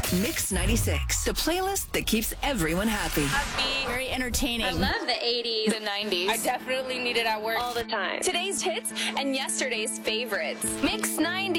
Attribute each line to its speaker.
Speaker 1: Mix 96, the playlist that keeps everyone happy.
Speaker 2: Very entertaining.
Speaker 3: I love the 80s.
Speaker 2: The 90s.
Speaker 3: I definitely need it at work all the time.
Speaker 4: Today's hits and yesterday's favorites.
Speaker 2: Mix 90.